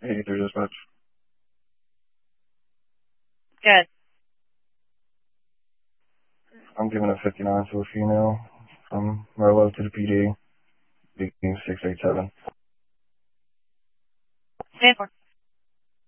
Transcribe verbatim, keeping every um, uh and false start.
eighty-three dispatch. Good. I'm giving a fifty-nine to a female from Merlot to the P D, six eight seven. ten four.